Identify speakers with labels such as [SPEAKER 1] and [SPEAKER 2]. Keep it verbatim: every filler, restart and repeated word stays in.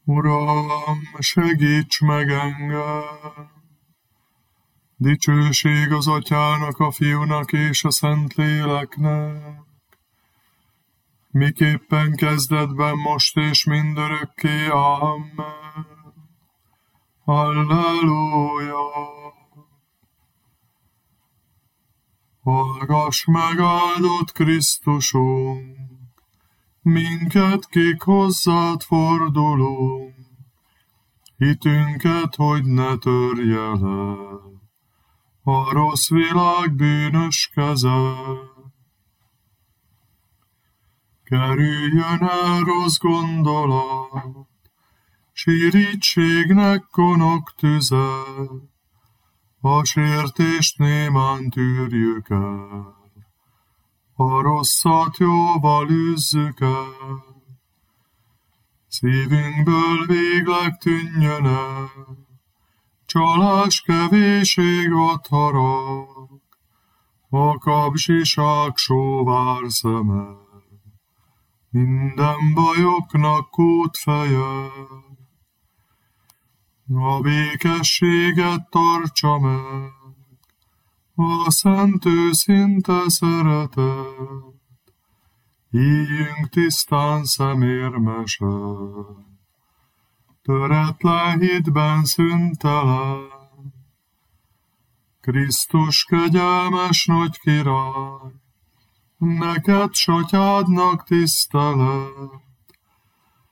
[SPEAKER 1] Uram, segíts meg engem! Dicsőség az Atyának, a Fiúnak és a Szentléleknek, miképpen kezdetben, most és mindörökké. Amen. Halleluja! Hallgass meg, áldott Krisztusunk, minket, kik hozzád fordulunk, hitünket, hogy ne törje le a rossz világ bűnös keze. Kerüljön el rossz gondolat, s irítségnek konok tüze, a sértést némán tűrjük el, a rosszat jóval űzzük el. Szívünkből végleg tűnjön el csalás, kevéség, ott harag, a kapzsiság sóvár szeme, minden bajoknak kútfeje. A békességet tartsa meg, a szent őszinte szeretet, íjjünk tisztán szemérmesen, töretlen hitben szüntelen. Krisztus kegyelmes nagy király, neked s Atyádnak tisztelet,